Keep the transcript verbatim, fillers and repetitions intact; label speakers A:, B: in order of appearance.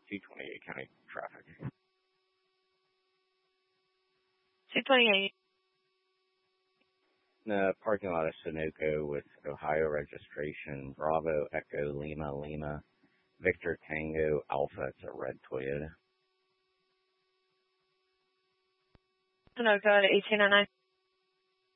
A: two twenty-eight county traffic.
B: two twenty-eight.
A: The parking lot of Sunoco with Ohio registration, Bravo Echo Lima Lima, Victor Tango Alpha. It's a red Toyota.
B: Sunoco at eighteen oh nine.